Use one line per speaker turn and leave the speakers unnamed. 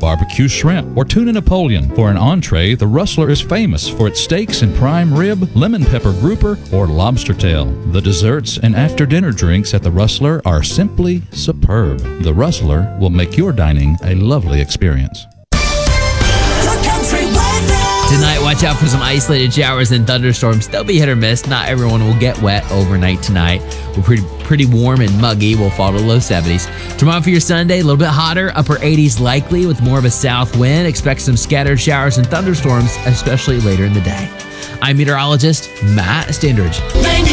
barbecue shrimp, or tuna Napoleon. For an entree, the Rustler is famous for its steaks and prime rib, lemon pepper grouper, or lobster tail. The desserts and after-dinner drinks at the Rustler are simply superb. The Rustler will make your dining a lovely experience.
Tonight, watch out for some isolated showers and thunderstorms. They'll be hit or miss. Not everyone will get wet overnight tonight. We're pretty warm and muggy. We'll fall to low 70s. Tomorrow for your Sunday, a little bit hotter, upper 80s likely with more of a south wind. Expect some scattered showers and thunderstorms, especially later in the day. I'm meteorologist Matt Standridge.